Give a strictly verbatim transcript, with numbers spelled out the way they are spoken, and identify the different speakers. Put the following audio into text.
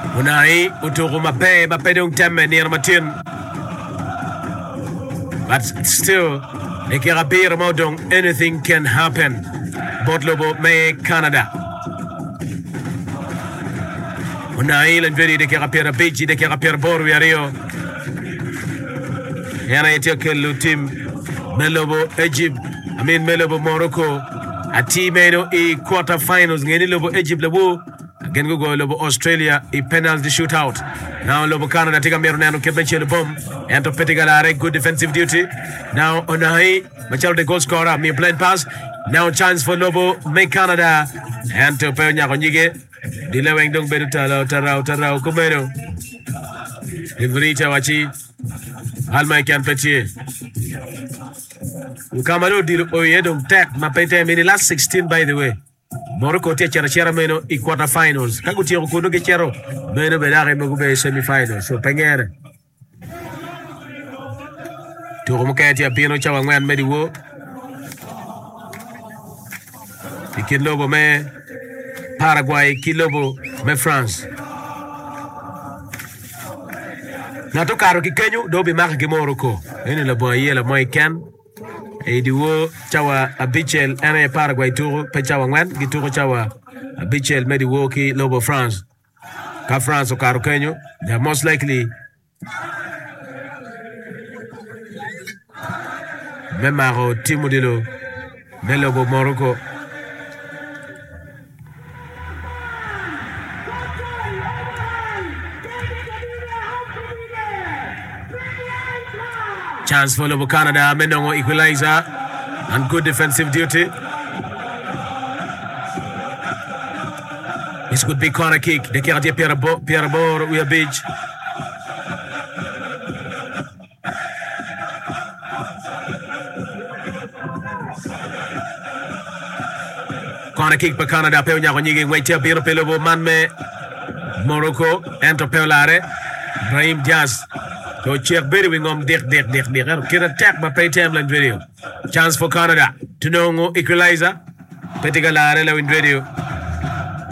Speaker 1: Unai utuku mape mape dong temme near matin. But still, nekirapir modong anything can happen. Botlobo me Canada. Unai lenveri nekirapir beji nekirapir boru yario. Yana etiokel lutim Melobo Egypt. I mean Melobo Morocco. A team e quarter finals ngeni lobo Egypt lobo. Again go go lobo Australia e penalty shootout. Now lobo Canada take a mirror nano kebenche the bomb. And to Petigalare good defensive duty. Now Onai Machado the goal scorer me blind pass. Now chance for lobo make Canada. And to Peña Konyige. Dileweng dong bedu tarau tarau tarau kumero. Ivrita wachi. Alma can petit. Ukamaro dilo oyedong tech mapete mini last sixteen by the way. Morocco te chera chera meno i quarter finals. Kagu tiro kuno ke chero meno bedare magube semi finals. So pengere. Turo mukati ya piano chawa ngwan mediwo. Ikilobo me Paraguay, kilobo me France. Nato karo ki Kenyo dobi maka ki Morocco. Ene la boye la moy ken. E diwo chawa abichel ene Paraguay turo pe chawa ngwan ki turo chawa abichel mediwo ki lobo France. Ka France o karo Kenyo, they are most likely memaro timudilo melobo Morocco. Chance for Lobo Canada, Menongo equalizer and good defensive duty. This could be corner kick. The quartier Pierre Bor, we are beach. Corner kick for Canada, Peña Konyige, wait here, Pierre Pelobo, Manme, Morocco, enter Peolare, Brahim Diaz. So check very wing on dick dick dick dick. Can attack my pay timeline video. Chance for Canada. To know equalizer. Petigalare in video.